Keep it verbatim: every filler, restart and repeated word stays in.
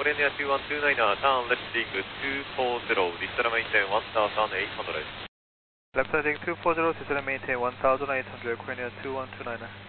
Korea two one two nine, turn left heading two four zero, descend maintain one thousand eight hundred. Left heading two four zero, descend maintain one thousand eight hundred, Korea two one two nine.